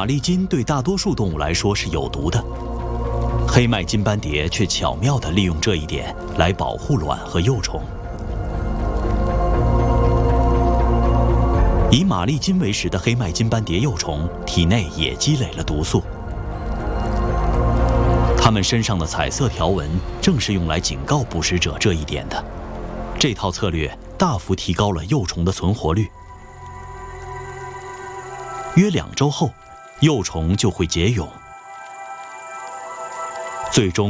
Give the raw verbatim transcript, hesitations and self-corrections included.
玛丽金对大多数动物来说是有毒的，黑脉金斑蝶却巧妙地利用这一点来保护卵和幼虫。以玛丽金为食的黑脉金斑蝶幼虫体内也积累了毒素，它们身上的彩色条纹正是用来警告捕食者这一点的。这套策略大幅提高了幼虫的存活率。约两周后，幼虫就会结蛹，最终